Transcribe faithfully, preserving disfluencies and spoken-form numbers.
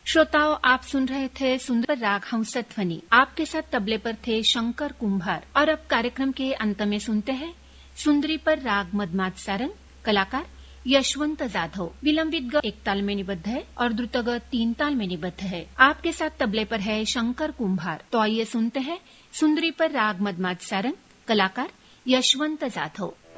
श्रोताओं, आप सुन रहे थे सुंदर राग हंसध्वनि। आपके साथ तबले पर थे शंकर कुंभार। और अब कार्यक्रम के अंत में सुनते हैं सुंदरी पर राग मदमाद सारंग, कलाकार यशवंत जाधव। विलंबित ग एक ताल में निबद्ध है और द्रुत ग तीन ताल में निबद्ध है। आपके साथ तबले पर है शंकर कुंभार। तो आइए सुनते हैं सुंदरी पर राग मदमाद सारंग, कलाकार यशवंत जाधव।